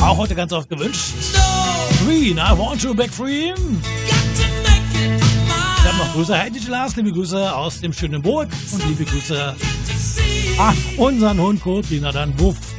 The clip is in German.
auch heute ganz oft gewünscht. Green, I want to back free. Ich habe noch Grüße, hey DJ Lars, liebe Grüße aus dem schönen Burg und liebe Grüße an unseren Hund Kurt, den er dann wuff.